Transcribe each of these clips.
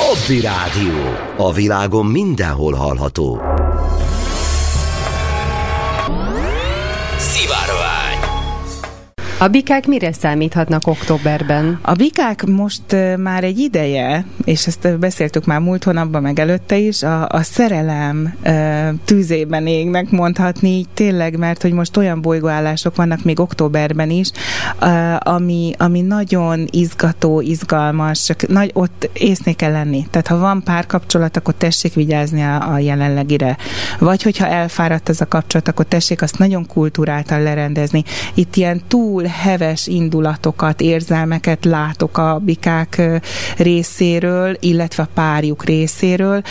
Hobby Rádió. A világon mindenhol hallható. Szivárvány. A bikák mire számíthatnak októberben? A bikák most már egy ideje, és ezt beszéltük már múlt hónapban, meg előtte is, a szerelem tűzében égnek mondhatni így tényleg, mert hogy most olyan bolygóállások vannak még októberben is, ami nagyon izgató, izgalmas, csak ott észnél kell lenni. Tehát ha van párkapcsolat, akkor tessék vigyázni a jelenlegire. Vagy hogyha elfáradt ez a kapcsolat, akkor tessék azt nagyon kulturáltan lerendezni. Itt ilyen túl heves indulatokat, érzelmeket látok a bikák részéről, illetve a párjuk részéről,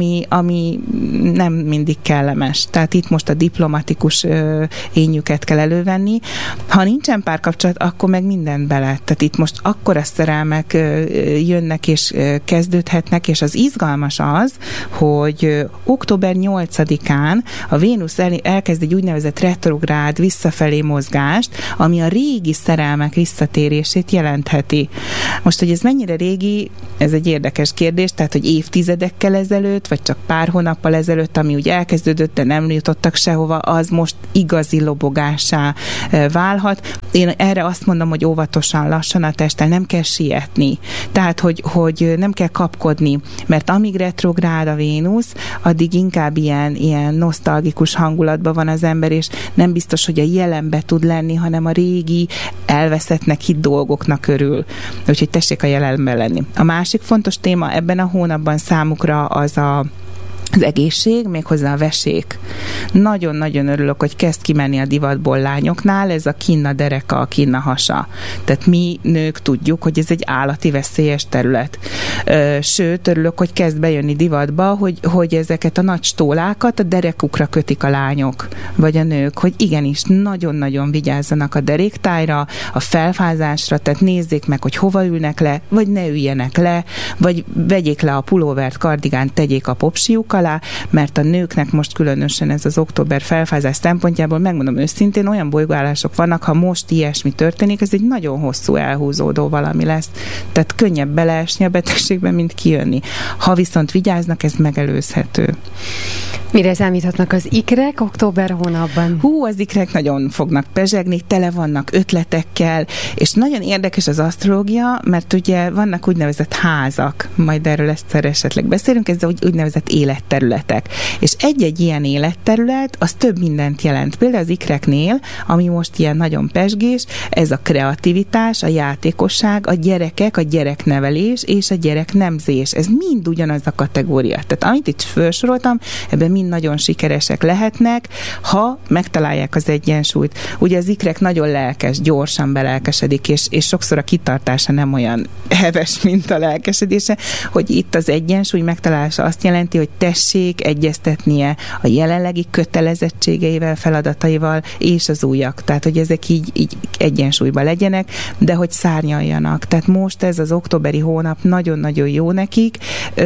ami nem mindig kellemes. Tehát itt most a diplomatikus énjüket kell elővenni. Ha nincsen párkapcsolat, akkor meg mindent bele. Tehát itt most akkora szerelmek jönnek és kezdődhetnek, és az izgalmas az, hogy október 8-án a Vénusz elkezd egy úgynevezett retrográd visszafelé mozgást, ami a régi szerelmek visszatérését jelentheti. Most, hogy ez mennyire régi, ez egy érdekes kérdés, tehát, hogy évtizedekkel ezelőtt, vagy csak pár hónappal ezelőtt, ami úgy elkezdődött, de nem jutottak sehova, az most igazi lobogássá válhat. Én erre azt mondom, hogy óvatosan, lassan a testtel, nem kell sietni. Tehát, hogy nem kell kapkodni, mert amíg retrográd a Vénusz, addig inkább ilyen nosztalgikus hangulatban van az ember, és nem biztos, hogy a jelenbe tud lenni, hanem a régi, elveszettnek hitt dolgoknak örül. Úgyhogy tessék a jelenben lenni. A másik fontos téma ebben a hónapban számukra az egészség, méghozzá a vesék. Nagyon-nagyon örülök, hogy kezd kimenni a divatból lányoknál, ez a kinna dereka, a kinna hasa. Tehát mi nők tudjuk, hogy ez egy állati veszélyes terület. Sőt, örülök, hogy kezd bejönni divatba, hogy ezeket a nagy stólákat a derekukra kötik a lányok, vagy a nők, hogy igenis nagyon-nagyon vigyázzanak a deréktájra, a felfázásra, tehát nézzék meg, hogy hova ülnek le, vagy ne üljenek le, vagy vegyék le a pulóvert, kardigánt, tegyék a popsiuk alá, mert a nőknek most különösen ez az október felfázás szempontjából, megmondom őszintén, olyan bolygóállások vannak, ha most ilyesmi történik, ez egy nagyon hosszú elhúzódó valami lesz. Tehát könnyebb beleesni a betegségben, mint kijönni. Ha viszont vigyáznak, ez megelőzhető. Mire számíthatnak az ikrek október hónapban? Az ikrek nagyon fognak pezsegni, tele vannak ötletekkel, és nagyon érdekes az asztrológia, mert ugye vannak úgynevezett házak, majd erről egyszer esetleg beszélünk, ez úgynevezett életterületek. És egy-egy ilyen életterület, az több mindent jelent. Például az ikreknél, ami most ilyen nagyon pezsgés, ez a kreativitás, a játékosság, a gyerekek, a gyereknevelés és a gyereknemzés. Ez mind ugyanaz a kategória. Tehát amit itt felsoroltam, ebben mind nagyon sikeresek lehetnek, ha megtalálják az egyensúlyt. Ugye az ikrek nagyon lelkes, gyorsan belelkesedik, és sokszor a kitartása nem olyan heves, mint a lelkesedése, hogy itt az egyensúly megtalálása azt jelenti, hogy tessék egyeztetnie a jelenlegi kötelezettségeivel, feladataival és az újak. Tehát, hogy ezek így egyensúlyban legyenek, de hogy szárnyaljanak. Tehát most ez az októberi hónap nagyon-nagyon jó nekik,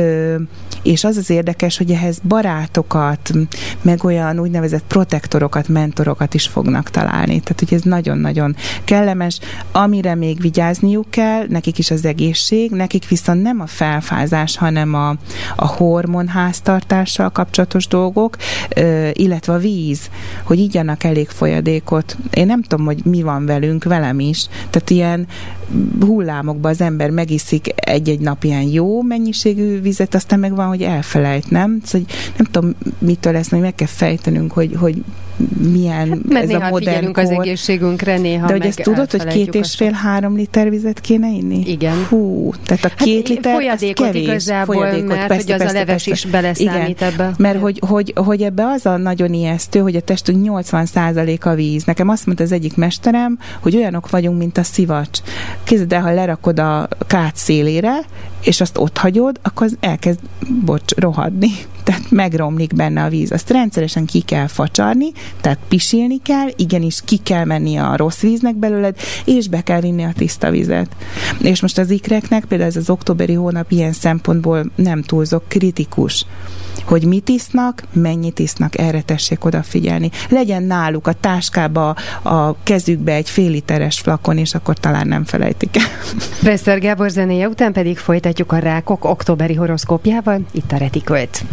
és az érdekes, hogy ehhez barátokat, meg olyan úgynevezett protektorokat, mentorokat is fognak találni. Tehát, hogy ez nagyon-nagyon kellemes. Amire még vigyázniuk kell, nekik is az egészség, nekik viszont nem a felfázás, hanem a hormonháztartással kapcsolatos dolgok, illetve a víz, hogy igyanak elég folyadékot. Én nem tudom, hogy mi van velem is. Tehát ilyen hullámokban az ember megiszik egy-egy nap ilyen jó mennyiségű vizet, aztán meg van, hogy elfelejt, nem? Szóval, nem tudom, mitől ezt meg kell fejtenünk, hogy milyen mert ez a modern figyelünk kor. Az egészségünkre, de hogy ezt tudod, hogy 2,5-3 liter vizet kéne inni? Igen. Tehát a 2 liter folyadékot az kevés. Igazából, mert persze, hogy az a leves is beleszámít ebbe. Mert hogy ebbe az a nagyon ijesztő, hogy a testünk 80% a víz. Nekem azt mondta az egyik mesterem, hogy olyanok vagyunk, mint a szivacs. Képzeld el, ha lerakod a kát szélére, és azt ott hagyod, akkor az elkezd, rohadni. Tehát megromlik benne a víz. Azt rendszeresen ki kell facsarni, tehát pisilni kell, igenis ki kell menni a rossz víznek belőled, és be kell vinni a tiszta vizet. És most az ikreknek például ez az októberi hónap ilyen szempontból nem túlzok kritikus. Hogy mit isznak, mennyit isznak, erre tessék odafigyelni. Legyen náluk a táskába, a kezükbe egy fél literes flakon, és akkor talán nem felejtik el. Presser Gábor zenéje után pedig folytatjuk folytatjuk a rákok októberi horoszkópjával, itt a Retikölt.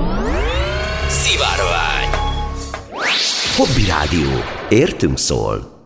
Szivárvány. Hobby Rádió. Értünk szól.